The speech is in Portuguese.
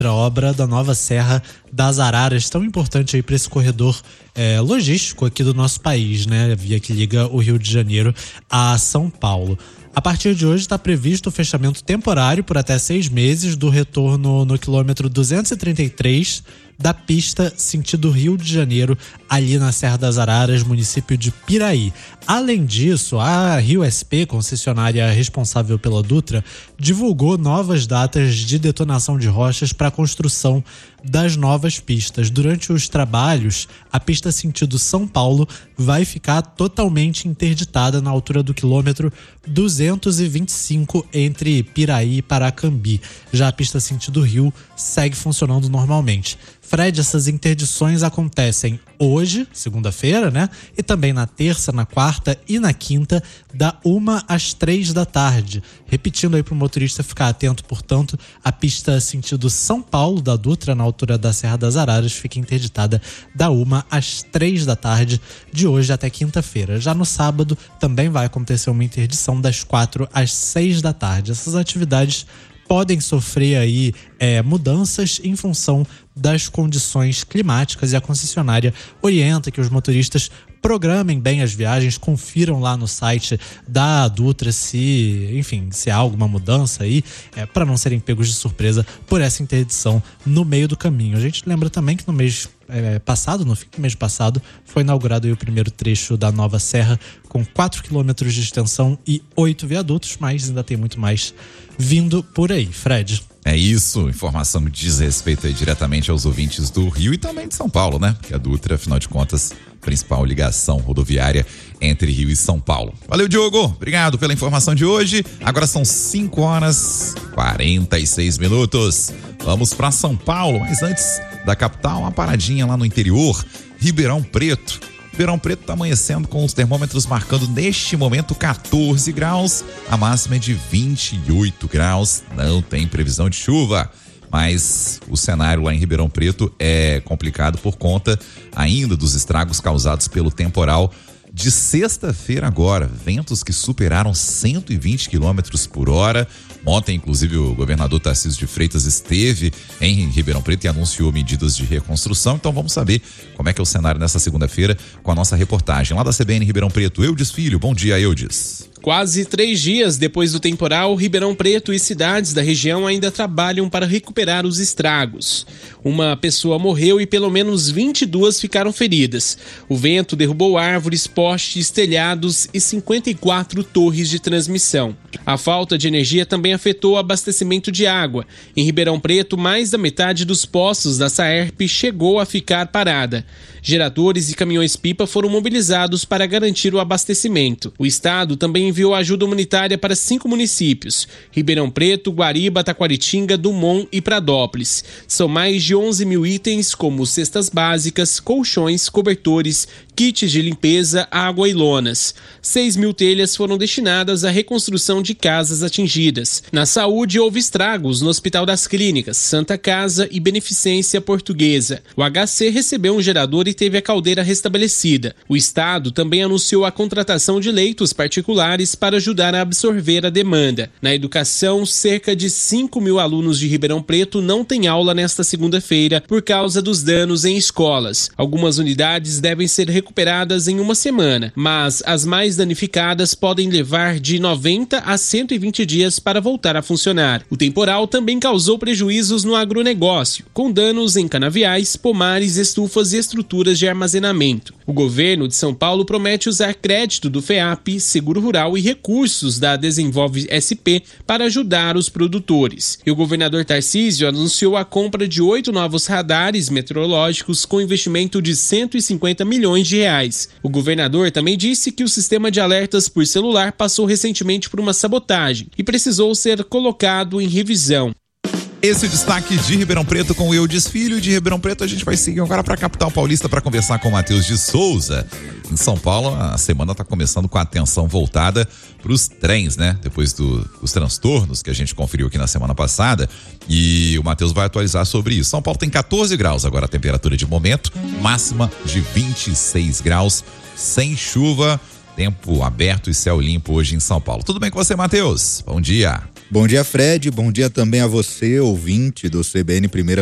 a obra da nova Serra das Araras, tão importante aí para esse corredor logístico aqui do nosso país, né? A via que liga o Rio de Janeiro a São Paulo. A partir de hoje está previsto o fechamento temporário por até 6 meses do retorno no quilômetro 233 da pista sentido Rio de Janeiro, ali na Serra das Araras, município de Piraí. Além disso, a Rio SP, concessionária responsável pela Dutra, divulgou novas datas de detonação de rochas para a construção das novas pistas. Durante os trabalhos, a pista sentido São Paulo vai ficar totalmente interditada na altura do quilômetro 225 entre Piraí e Paracambi. Já a pista sentido Rio segue funcionando normalmente. Fred, essas interdições acontecem hoje, segunda-feira, né? E também na terça, na quarta e na quinta, da 1 às 3 da tarde. Repetindo aí para o motorista ficar atento, portanto, a pista sentido São Paulo da Dutra, na altura da Serra das Araras, fica interditada da 1 às 3 da tarde de hoje até quinta-feira. Já no sábado também vai acontecer uma interdição das 4 às 6 da tarde. Essas atividades podem sofrer aí mudanças em função das condições climáticas, e a concessionária orienta que os motoristas programem bem as viagens, confiram lá no site da Dutra se há alguma mudança aí, para não serem pegos de surpresa por essa interdição no meio do caminho. A gente lembra também que no mês passado, no fim do mês passado, foi inaugurado aí o primeiro trecho da nova serra com 4 quilômetros de extensão e 8 viadutos, mas ainda tem muito mais vindo por aí. Fred. É isso, informação que diz respeito aí diretamente aos ouvintes do Rio e também de São Paulo, né? Porque a Dutra, afinal de contas, principal ligação rodoviária entre Rio e São Paulo. Valeu, Diogo, obrigado pela informação de hoje. Agora são 5h46. Vamos para São Paulo, mas antes da capital, uma paradinha lá no interior, Ribeirão Preto. Ribeirão Preto está amanhecendo com os termômetros marcando neste momento 14 graus, a máxima é de 28 graus, não tem previsão de chuva. Mas o cenário lá em Ribeirão Preto é complicado por conta ainda dos estragos causados pelo temporal de sexta-feira agora. Ventos que superaram 120 km por hora. Ontem, inclusive, o governador Tarcísio de Freitas esteve em Ribeirão Preto e anunciou medidas de reconstrução. Então vamos saber como é que é o cenário nessa segunda-feira com a nossa reportagem lá da CBN Ribeirão Preto. Eudes Filho, bom dia, Eudes. Quase 3 dias depois do temporal, Ribeirão Preto e cidades da região ainda trabalham para recuperar os estragos. Uma pessoa morreu e pelo menos 22 ficaram feridas. O vento derrubou árvores, postes, telhados e 54 torres de transmissão. A falta de energia também afetou o abastecimento de água. Em Ribeirão Preto, mais da metade dos poços da Saerp chegou a ficar parada. Geradores e caminhões-pipa foram mobilizados para garantir o abastecimento. O estado também enviou ajuda humanitária para 5 municípios: Ribeirão Preto, Guariba, Taquaritinga, Dumont e Pradópolis. São mais de 11 mil itens, como cestas básicas, colchões, cobertores, kits de limpeza, água e lonas. 6 mil telhas foram destinadas à reconstrução de casas atingidas. Na saúde, houve estragos no Hospital das Clínicas, Santa Casa e Beneficência Portuguesa. O HC recebeu um gerador e teve a caldeira restabelecida. O estado também anunciou a contratação de leitos particulares para ajudar a absorver a demanda. Na educação, cerca de 5 mil alunos de Ribeirão Preto não têm aula nesta segunda-feira por causa dos danos em escolas. Algumas unidades devem ser recuperadas em uma semana, mas as mais danificadas podem levar de 90 a 120 dias para voltar a funcionar. O temporal também causou prejuízos no agronegócio, com danos em canaviais, pomares, estufas e estruturas de armazenamento. O governo de São Paulo promete usar crédito do FEAP, Seguro Rural e recursos da Desenvolve SP para ajudar os produtores. E o governador Tarcísio anunciou a compra de 8 novos radares meteorológicos com investimento de 150 milhões de reais. O governador também disse que o sistema de alertas por celular passou recentemente por uma sabotagem e precisou ser colocado em revisão. Esse é o destaque de Ribeirão Preto com o Eudes Filho. De Ribeirão Preto a gente vai seguir agora para a capital paulista para conversar com o Matheus de Souza. Em São Paulo, a semana está começando com a atenção voltada para os trens, né? Depois dos transtornos que a gente conferiu aqui na semana passada. E o Matheus vai atualizar sobre isso. São Paulo tem 14 graus agora a temperatura de momento, máxima de 26 graus, sem chuva, tempo aberto e céu limpo hoje em São Paulo. Tudo bem com você, Matheus? Bom dia. Bom dia, Fred. Bom dia também a você, ouvinte do CBN Primeira